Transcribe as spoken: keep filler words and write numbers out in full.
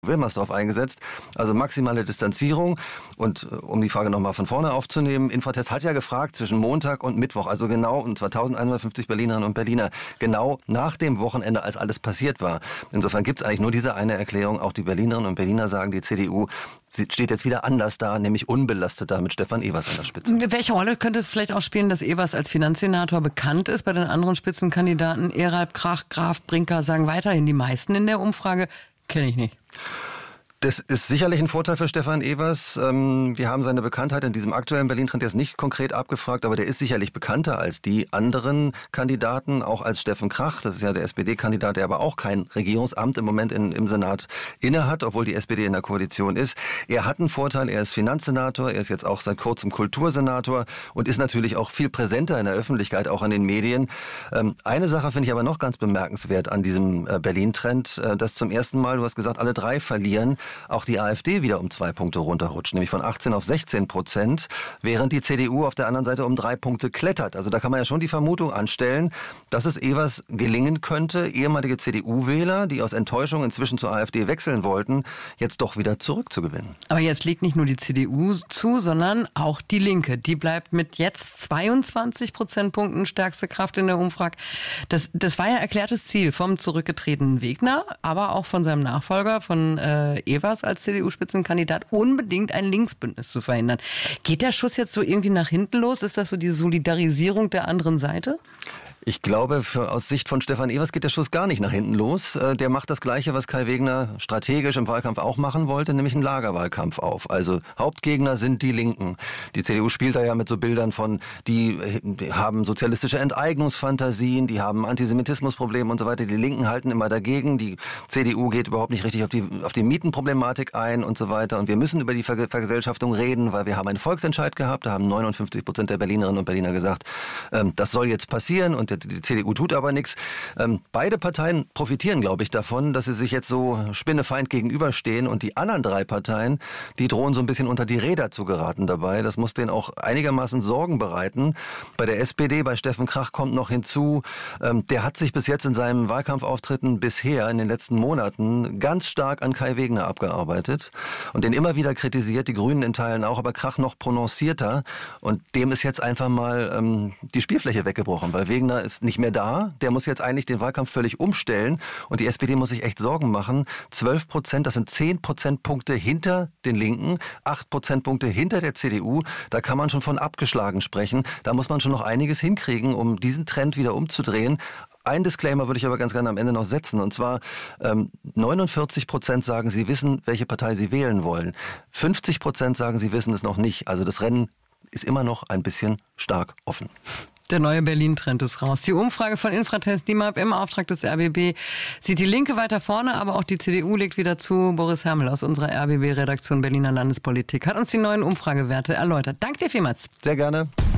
Wilmersdorf eingesetzt. Also maximale Distanzierung. Und äh, um die Frage nochmal von vorne aufzunehmen, Infratest hat ja gefragt zwischen Montag und Mittwoch, also genau, und zwar eintausendeinhundertfünfzig Berlinerinnen und Berliner, genau nach dem Wochenende, als alles passiert war. Insofern gibt es eigentlich nur diese eine Erklärung. Auch die Berlinerinnen und Berliner sagen, die C D U sie steht jetzt wieder anders da, nämlich unbelasteter mit Stefan Evers an der Spitze. Welche Rolle könnte es vielleicht auch spielen, dass Evers als Finanzsenator bekannt ist? Bei den anderen Spitzenkandidaten, Eralb, Krach, Graf, Brinker, sagen weiterhin die meisten in der Umfrage. Kenne ich nicht. Das ist sicherlich ein Vorteil für Stefan Evers. Wir haben seine Bekanntheit in diesem aktuellen Berlin-Trend jetzt nicht konkret abgefragt, aber der ist sicherlich bekannter als die anderen Kandidaten, auch als Steffen Krach. Das ist ja der S P D-Kandidat, der aber auch kein Regierungsamt im Moment in, im Senat innehat, obwohl die S P D in der Koalition ist. Er hat einen Vorteil, er ist Finanzsenator, er ist jetzt auch seit kurzem Kultursenator und ist natürlich auch viel präsenter in der Öffentlichkeit, auch in den Medien. Eine Sache finde ich aber noch ganz bemerkenswert an diesem Berlin-Trend, dass zum ersten Mal, du hast gesagt, alle drei verlieren, auch die AfD wieder um zwei Punkte runterrutscht, nämlich von achtzehn auf sechzehn Prozent, während die C D U auf der anderen Seite um drei Punkte klettert. Also da kann man ja schon die Vermutung anstellen, dass es Evers gelingen könnte, ehemalige C D U-Wähler, die aus Enttäuschung inzwischen zur AfD wechseln wollten, jetzt doch wieder zurückzugewinnen. Aber jetzt liegt nicht nur die C D U zu, sondern auch die Linke. Die bleibt mit jetzt zweiundzwanzig Prozentpunkten stärkste Kraft in der Umfrage. Das, das war ja erklärtes Ziel vom zurückgetretenen Wegner, aber auch von seinem Nachfolger, von äh, Evers als C D U-Spitzenkandidat, unbedingt ein Linksbündnis zu verhindern. Geht der Schuss jetzt so irgendwie nach hinten los? Ist das so die Solidarisierung der anderen Seite? Ich glaube, für, aus Sicht von Stefan Evers geht der Schuss gar nicht nach hinten los. Der macht das Gleiche, was Kai Wegner strategisch im Wahlkampf auch machen wollte, nämlich einen Lagerwahlkampf auf. Also Hauptgegner sind die Linken. Die C D U spielt da ja mit so Bildern von, die, die haben sozialistische Enteignungsfantasien, die haben Antisemitismusprobleme und so weiter. Die Linken halten immer dagegen. Die C D U geht überhaupt nicht richtig auf die, auf die Mietenproblematik ein und so weiter. Und wir müssen über die Ver- Vergesellschaftung reden, weil wir haben einen Volksentscheid gehabt. Da haben neunundfünfzig Prozent der Berlinerinnen und Berliner gesagt, ähm, das soll jetzt passieren und die C D U tut aber nichts. Ähm, beide Parteien profitieren, glaube ich, davon, dass sie sich jetzt so spinnefeind gegenüberstehen und die anderen drei Parteien, die drohen so ein bisschen unter die Räder zu geraten dabei. Das muss denen auch einigermaßen Sorgen bereiten. Bei der S P D, bei Steffen Krach kommt noch hinzu, ähm, der hat sich bis jetzt in seinen Wahlkampfauftritten bisher in den letzten Monaten ganz stark an Kai Wegner abgearbeitet und den immer wieder kritisiert, die Grünen in Teilen auch, aber Krach noch prononcierter und dem ist jetzt einfach mal ähm, die Spielfläche weggebrochen, weil Wegner ist nicht mehr da. Der muss jetzt eigentlich den Wahlkampf völlig umstellen. Und die S P D muss sich echt Sorgen machen. zwölf Prozent, das sind zehn Prozentpunkte hinter den Linken, acht Prozentpunkte hinter der C D U. Da kann man schon von abgeschlagen sprechen. Da muss man schon noch einiges hinkriegen, um diesen Trend wieder umzudrehen. Ein Disclaimer würde ich aber ganz gerne am Ende noch setzen. Und zwar ähm, neunundvierzig Prozent sagen, sie wissen, welche Partei sie wählen wollen. fünfzig Prozent sagen, sie wissen es noch nicht. Also das Rennen ist immer noch ein bisschen stark offen. Der neue Berlin-Trend ist raus. Die Umfrage von Infratest D I M A P im Auftrag des R B B sieht die Linke weiter vorne, aber auch die C D U legt wieder zu. Boris Hermel aus unserer R B B-Redaktion Berliner Landespolitik hat uns die neuen Umfragewerte erläutert. Danke dir vielmals. Sehr gerne.